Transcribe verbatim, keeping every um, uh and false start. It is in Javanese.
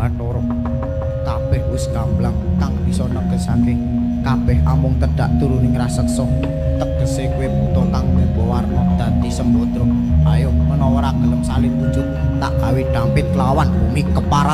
Bathara. Kabeh wis kamblang kang bisa negesake kabeh amung tedak turuning raseksa. Tegese kowe buta kang nggawa warna dadi sembodra. Ayo menawa ora gelem salin wujud tak gawe dampit kelawan bumi keparat.